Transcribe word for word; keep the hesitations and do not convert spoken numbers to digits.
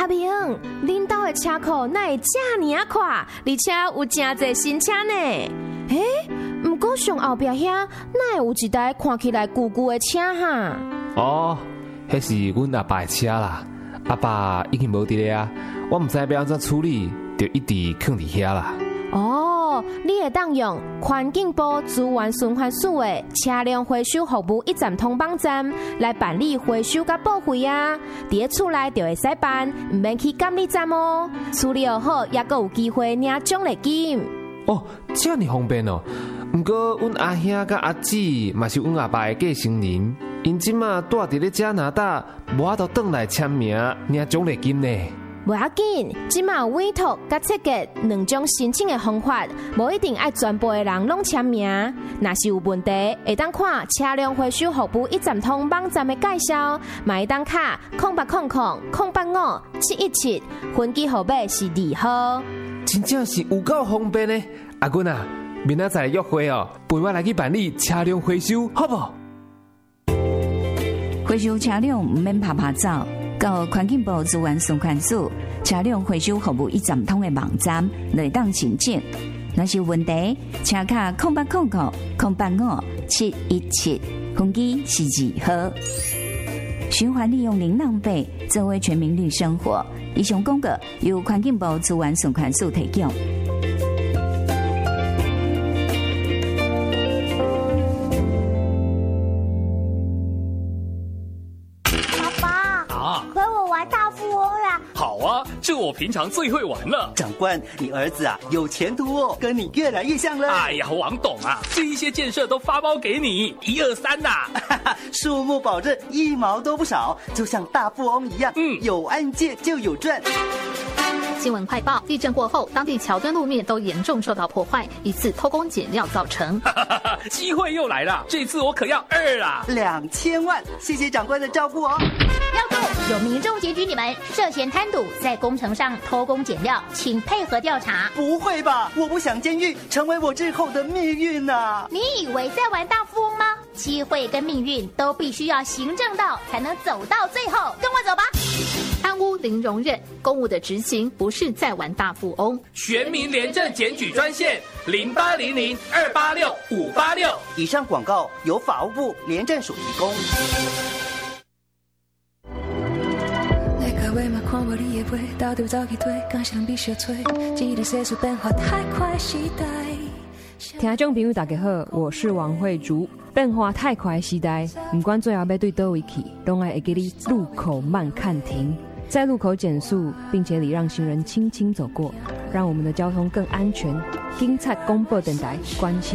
阿明，恁兜的车库哪会这么啊快，而且有真侪新车呢？诶，不过上后壁遐哪会有一台看起来旧旧的车哈？ 哦，迄是阮阿爸的车啦，阿爸已经无伫咧啊，我毋知要安怎处理，就一直放伫遐啦。 哦，你会当用环境部资源循环署的车辆回收服务一站通网站来办理回收甲报废啊！伫咧厝内就会使办，唔免去监理站哦。处理好，也阁有机会领奖励金。 哦，这么方便哦！不过，阮阿兄甲阿姊嘛是阮阿爸的继承人，因即马住伫咧加拿大，无法度转来签名领奖励金呢。 无要紧，即马有委托甲设计两种申请的方法，无一定爱全部的人拢签名。若是有问题，会当看车辆回收服务一站通网站的介绍，嘛会当卡空八空空空八五七一七，分机号码是二号。 真正是有够方便呢！阿君啊，明仔载约会哦，陪我来去办理车辆回收，好不？ 回收车辆唔免拍拍照。到环境部资源循环署车辆回收服务一站通的网站来当申请。若是有问题，请卡空八空空空八五七一七，分机是二号。循环利用零浪费，作为全民绿生活。以上广告由环境部资源循环署提供。 这我平常最会玩了。 长官，你儿子啊有前途哦，跟你越来越像了。 哎呀，王董啊，这一些建设都发包给你，一二三呐、 啊！数目保证一毛都不少，就像大富翁一样。嗯，有案件就有赚。 新闻快报：地震过后，当地桥墩路面都严重受到破坏，疑似偷工减料造成。 机会又来了，这次我可要二啦， 两千万！谢谢长官的照顾哦。 要住，有民众检举你们涉嫌贪赌，在工程上偷工减料，请配合调查。 不会吧？我不想监狱成为我日后的命运呐、啊！ 你以为在玩大富翁吗？机会跟命运都必须要行正道，才能走到最后。跟我走吧。 贪污零容忍，公务的执行不是在玩大富翁。 全民廉政检举专线零八零零二八六五八六。 以上广告由法务部廉政署提供。 听众朋友大家好，我是王慧竹。变化太快的时代，不管最后要对倒位去，都爱会给你路口慢看停，在路口减速，并且礼让行人轻轻走过，让我们的交通更安全。警察广播电台关心。